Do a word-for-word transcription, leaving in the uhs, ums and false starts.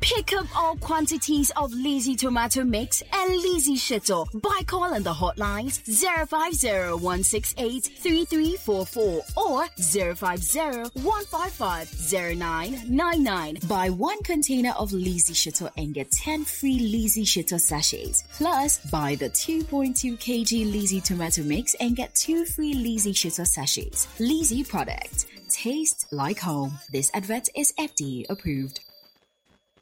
Pick up all quantities of Lizzie tomato mix and Lizzie shito by calling the hotlines zero five zero one six eight three three four four or zero five zero one five five zero nine nine nine. Buy one container of Lizzie shito and get ten free Lizzie shito sachets. Plus, buy the two point two kilograms Lizzie tomato mix and get two free Lizzie shito sachets. Lizzie product. Taste like home. This advert is F D A approved.